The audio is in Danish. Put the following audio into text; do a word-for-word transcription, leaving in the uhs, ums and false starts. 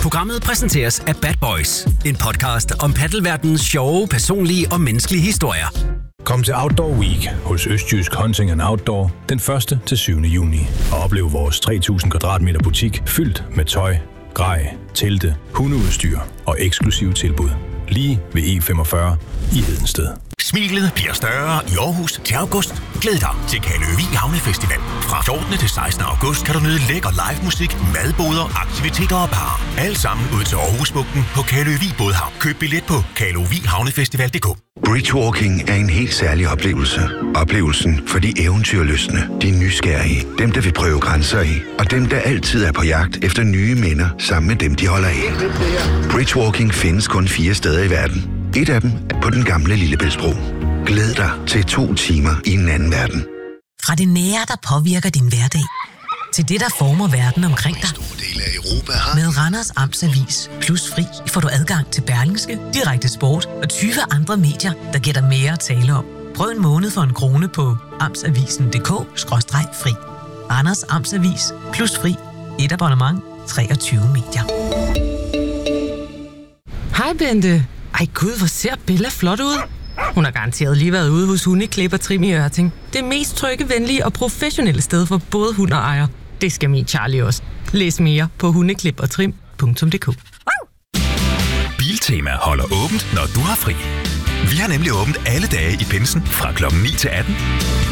Programmet præsenteres af Bad Boys, en podcast om paddelverdenens sjove, personlige og menneskelige historier. Kom til Outdoor Week hos Østjysk Hunting and Outdoor den første til syvende juni og oplev vores tre tusind kvadratmeter butik fyldt med tøj, grej, telte, hundeudstyr og eksklusive tilbud. Lige ved E femogfyrre i Hedensted. Smilet bliver større i Aarhus til august. Glæd dig til Kaløvig Havnefestival. Fra fjortende til sekstende august kan du nyde lækker live musik, madboder, aktiviteter og bar. Alt sammen ud til Aarhusbugten på Kaløvig Bådhavn. Køb billet på kaløvig havnefestival punktum d k. Bridgewalking er en helt særlig oplevelse. Oplevelsen for de eventyrlystne, de nysgerrige, dem der vil prøve grænser af, og dem der altid er på jagt efter nye minder sammen med dem, de holder af. Bridgewalking findes kun fire steder i verden. Et af dem er på den gamle Lillebæltsbro. Glæd dig til to timer i en anden verden. Fra det nære, der påvirker din hverdag, til det, der former verden omkring dig. Med Randers Amtsavis Plus Fri får du adgang til Berlingske, Direkte Sport og tyve andre medier, der giver dig mere at tale om. Prøv en måned for en krone på amtsavisen punktum d k skråstreg fri. Randers Amtsavis Plus Fri. Et abonnement. treogtyve medier. Hej Bente. Ej gud, hvor ser Bella flot ud. Hun har garanteret lige været ude hos Hundeklip og Trim i Ørting. Det mest trygge, venlige og professionelle sted for både hund og ejer. Det skal min Charlie også. Læs mere på hundeklip og trim punktum d k. Biltema holder åbent, når du har fri. Vi har nemlig åbent alle dage i pinsen fra klokken ni til atten.